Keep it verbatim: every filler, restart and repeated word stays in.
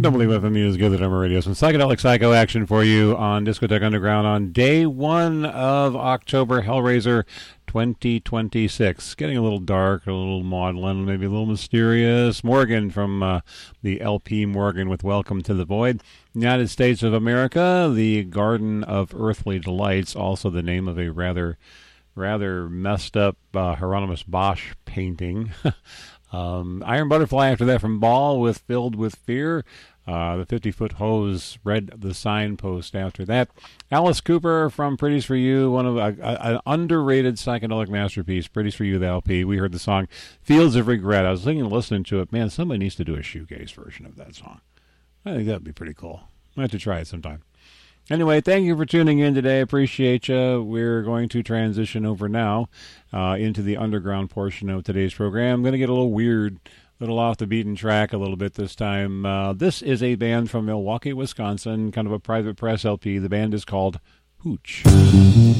Don't believe nothing is good at Armor Radio. Some psychedelic psycho action for you on Discotheque Underground on day one of October, Hellraiser twenty twenty-six. Getting a little dark, a little maudlin, maybe a little mysterious. Morgan from uh, the L P Morgan with Welcome to the Void. United States of America, the Garden of Earthly Delights, also the name of a rather, rather messed up uh, Hieronymus Bosch painting. Um, Iron Butterfly after that from Ball with Filled with Fear. Uh, the fifty-foot hose read the signpost after that. Alice Cooper from Pretties for You, one of a, a, an underrated psychedelic masterpiece. Pretties for You, the L P. We heard the song Fields of Regret. I was thinking, listening to it, man, somebody needs to do a shoegaze version of that song. I think that would be pretty cool. I have to try it sometime. Anyway, thank you for tuning in today. Appreciate you. We're going to transition over now uh, into the underground portion of today's program. I'm going to get a little weird, a little off the beaten track a little bit this time. Uh, this is a band from Milwaukee, Wisconsin, kind of a private press L P. The band is called Hooch.